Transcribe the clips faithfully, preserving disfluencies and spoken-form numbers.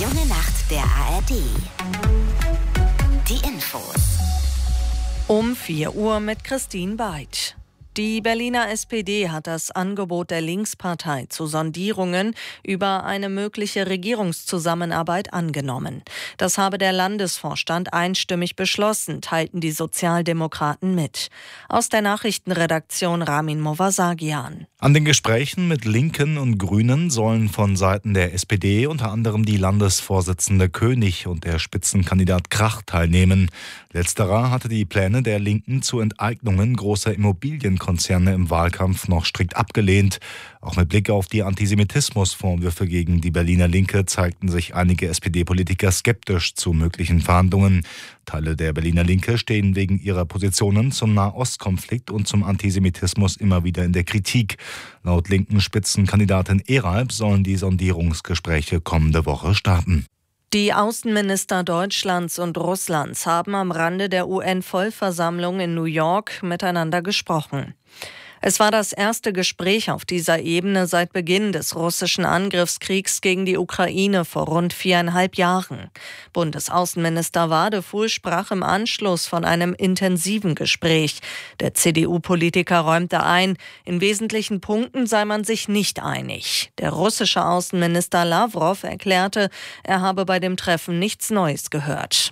junge Nacht der A R D. Die Infos. Um vier Uhr mit Christine Beid. Die Berliner S P D hat das Angebot der Linkspartei zu Sondierungen über eine mögliche Regierungszusammenarbeit angenommen. Das habe der Landesvorstand einstimmig beschlossen, teilten die Sozialdemokraten mit. Aus der Nachrichtenredaktion Ramin Movasagian. An den Gesprächen mit Linken und Grünen sollen von Seiten der S P D unter anderem die Landesvorsitzende König und der Spitzenkandidat Krach teilnehmen. Letzterer hatte die Pläne der Linken zu Enteignungen großer Immobilienkonzerne im Wahlkampf noch strikt abgelehnt. Auch mit Blick auf die Antisemitismusvorwürfe gegen die Berliner Linke zeigten sich einige S P D-Politiker skeptisch zu möglichen Verhandlungen. Teile der Berliner Linke stehen wegen ihrer Positionen zum Nahostkonflikt und zum Antisemitismus immer wieder in der Kritik. Laut linken Spitzenkandidatin Eralb sollen die Sondierungsgespräche kommende Woche starten. Die Außenminister Deutschlands und Russlands haben am Rande der U N-Vollversammlung in New York miteinander gesprochen. Es war das erste Gespräch auf dieser Ebene seit Beginn des russischen Angriffskriegs gegen die Ukraine vor rund viereinhalb Jahren. Bundesaußenminister Wadefuhl sprach im Anschluss von einem intensiven Gespräch. Der C D U-Politiker räumte ein, in wesentlichen Punkten sei man sich nicht einig. Der russische Außenminister Lawrow erklärte, er habe bei dem Treffen nichts Neues gehört.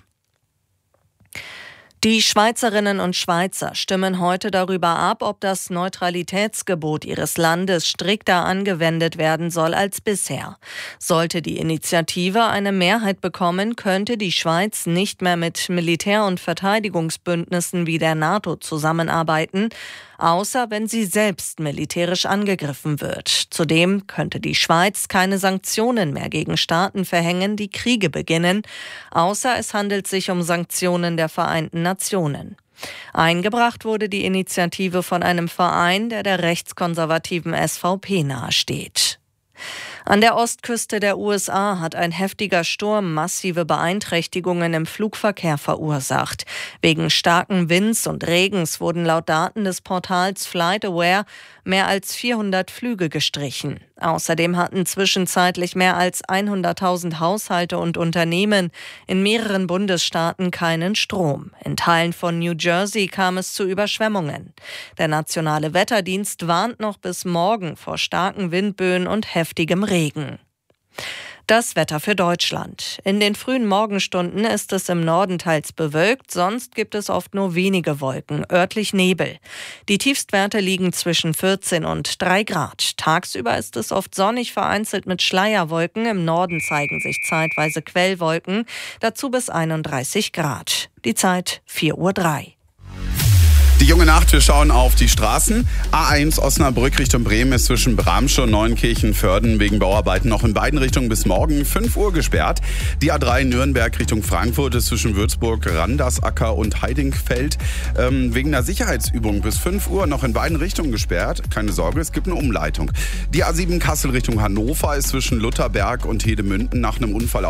Die Schweizerinnen und Schweizer stimmen heute darüber ab, ob das Neutralitätsgebot ihres Landes strikter angewendet werden soll als bisher. Sollte die Initiative eine Mehrheit bekommen, könnte die Schweiz nicht mehr mit Militär- und Verteidigungsbündnissen wie der NATO zusammenarbeiten, außer wenn sie selbst militärisch angegriffen wird. Zudem könnte die Schweiz keine Sanktionen mehr gegen Staaten verhängen, die Kriege beginnen, außer es handelt sich um Sanktionen der Vereinten Nationen. Eingebracht wurde die Initiative von einem Verein, der der rechtskonservativen S V P nahesteht. An der Ostküste der U S A hat ein heftiger Sturm massive Beeinträchtigungen im Flugverkehr verursacht. Wegen starken Winds und Regens wurden laut Daten des Portals FlightAware mehr als vierhundert Flüge gestrichen. Außerdem hatten zwischenzeitlich mehr als hunderttausend Haushalte und Unternehmen in mehreren Bundesstaaten keinen Strom. In Teilen von New Jersey kam es zu Überschwemmungen. Der Nationale Wetterdienst warnt noch bis morgen vor starken Windböen und heftigem Regen. Das Wetter für Deutschland. In den frühen Morgenstunden ist es im Norden teils bewölkt, sonst gibt es oft nur wenige Wolken, örtlich Nebel. Die Tiefstwerte liegen zwischen vierzehn und drei Grad. Tagsüber ist es oft sonnig, vereinzelt mit Schleierwolken. Im Norden zeigen sich zeitweise Quellwolken, dazu bis einunddreißig Grad. Die Zeit vier Uhr drei. Die junge Nacht, wir schauen auf die Straßen. A eins Osnabrück Richtung Bremen ist zwischen Bramsche und Neunkirchen-Vörden wegen Bauarbeiten noch in beiden Richtungen bis morgen fünf Uhr gesperrt. Die A drei Nürnberg Richtung Frankfurt ist zwischen Würzburg, Randersacker und Heidingfeld ähm, wegen einer Sicherheitsübung bis fünf Uhr noch in beiden Richtungen gesperrt. Keine Sorge, es gibt eine Umleitung. Die A sieben Kassel Richtung Hannover ist zwischen Lutherberg und Hedemünden nach einem Unfall